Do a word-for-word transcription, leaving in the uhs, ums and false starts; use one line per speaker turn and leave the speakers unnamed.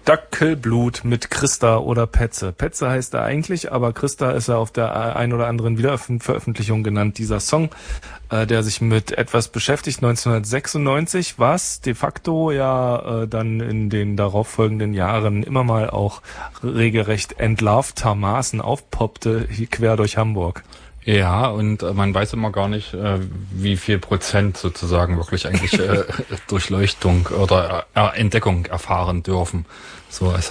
Dackelblut mit Christa oder Petze. Petze heißt er eigentlich, aber Christa ist er auf der ein oder anderen Wiederveröffentlichung genannt. Dieser Song, äh, der sich mit etwas beschäftigt, neunzehnhundertsechsundneunzig, was de facto ja äh, dann in den darauffolgenden Jahren immer mal auch regelrecht entlarvtermaßen aufpoppte, hier quer durch Hamburg.
Ja, und äh, man weiß immer gar nicht, äh, wie viel Prozent sozusagen wirklich eigentlich äh, Durchleuchtung oder äh, Entdeckung erfahren dürfen. So, es